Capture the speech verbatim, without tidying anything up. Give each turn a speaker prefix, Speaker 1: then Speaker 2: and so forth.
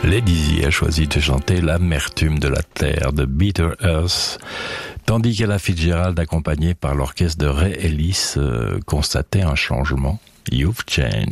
Speaker 1: Lady Z a choisi de chanter l'amertume de la terre de Bitter Earth, tandis qu'Ella Fitzgerald, accompagnée par l'orchestre de Ray Ellis, euh, constatait un changement. You've changed.